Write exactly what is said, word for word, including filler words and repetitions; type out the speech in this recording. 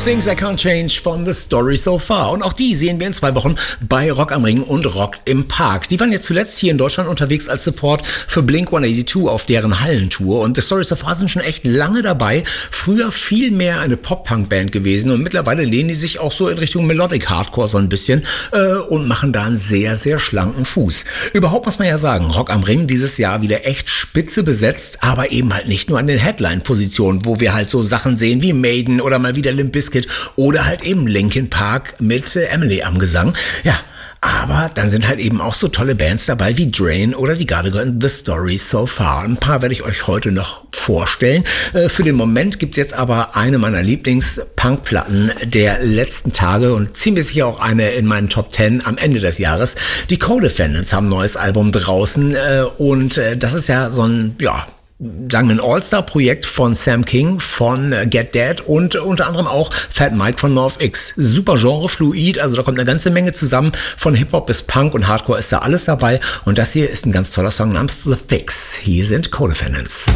Things I Can't Change von The Story So Far. Und auch die sehen wir in zwei Wochen bei Rock am Ring und Rock im Park. Die waren jetzt zuletzt hier in Deutschland unterwegs als Support für Blink hundertzweiundachtzig auf deren Hallentour. Und The Story So Far sind schon echt lange dabei. Früher viel mehr eine Pop-Punk-Band gewesen. Und mittlerweile lehnen die sich auch so in Richtung Melodic Hardcore so ein bisschen äh, und machen da einen sehr, sehr schlanken Fuß. Überhaupt muss man ja sagen, Rock am Ring dieses Jahr wieder echt spitze besetzt, aber eben halt nicht nur an den Headline-Positionen, wo wir halt so Sachen sehen wie Maiden oder mal wieder Limp Bizkit oder halt eben Linkin Park mit äh, Emily am Gesang. Ja, aber dann sind halt eben auch so tolle Bands dabei wie Drain oder die Cardigan, The Story So Far. Ein paar werde ich euch heute noch vorstellen. Äh, für den Moment gibt's jetzt aber eine meiner Lieblings-Punk-Platten der letzten Tage und ziemlich sicher auch eine in meinen Top Ten am Ende des Jahres. Die Co-Defendants haben ein neues Album draußen äh, und äh, das ist ja so ein, ja, sagen wir ein All-Star-Projekt von Sam King von Get Dead und unter anderem auch Fat Mike von NORTHX. Super genrefluid, also da kommt eine ganze Menge zusammen. Von Hip-Hop bis Punk und Hardcore ist da alles dabei. Und das hier ist ein ganz toller Song namens The Fix. Hier sind Co-Defendants.